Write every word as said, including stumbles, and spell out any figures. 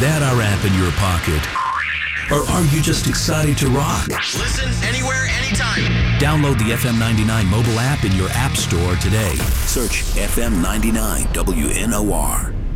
that our app in your pocket? Or are you just excited to rock? Listen anywhere, anytime. Download the F M ninety-nine mobile app in your app store today. Search F M ninety-nine W N O R.